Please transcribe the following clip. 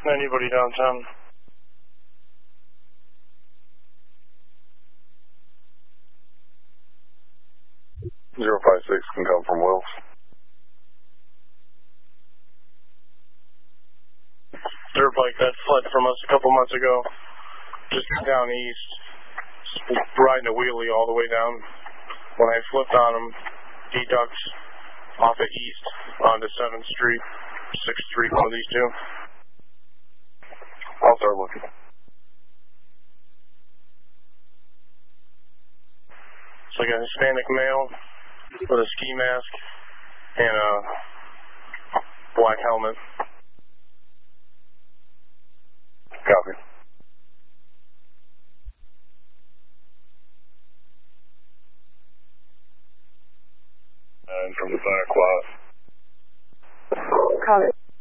Anybody downtown? 056 can come from Wills. Dirt bike that fled from us a couple months ago, just down east, riding a wheelie all the way down. When I flipped on him, he ducked off at east onto 7th Street, 6th Street, one of these two. I'll start looking. It's like a Hispanic male with a ski mask and a black helmet. Copy. And from the back lot. Copy.